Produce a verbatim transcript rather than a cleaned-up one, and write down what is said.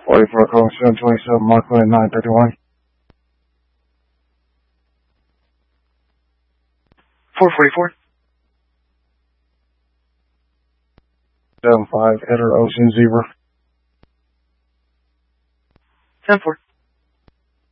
forty-four, calling seven twenty-seven, Markland nine thirty-one. four forty-four. seven five, Eder Ocean Zebra. ten four.